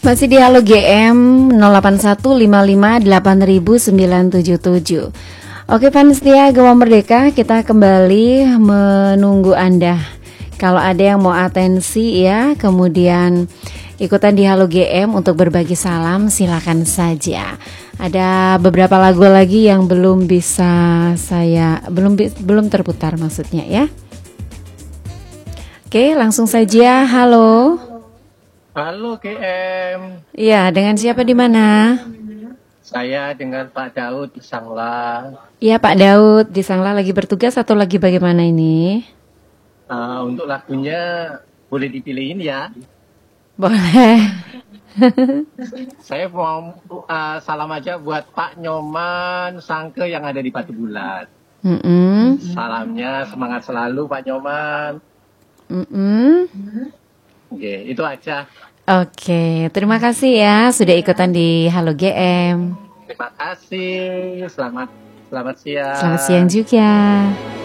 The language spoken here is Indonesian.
Masih di Halo GM 0815580977. Oke fans setia Gawang Merdeka, kita kembali menunggu Anda. Kalau ada yang mau atensi ya, kemudian ikutan di Halo GM untuk berbagi salam, silakan saja. Ada beberapa lagu lagi yang belum bisa saya belum terputar maksudnya ya. Oke, langsung saja. Halo. Halo GM. Iya, dengan siapa di mana? Saya dengan Pak Daud di Sangla. Iya, Pak Daud di Sangla lagi bertugas atau lagi bagaimana ini? Untuk lagunya boleh dipilihin ya. Boleh. Saya mau salam aja buat Pak Nyoman Sangke yang ada di Batu Bulat. Salamnya semangat selalu Pak Nyoman. Oke, itu aja. Oke, terima kasih ya sudah ikutan di Halo GM. Terima kasih. Selamat siang. Selamat siang juga.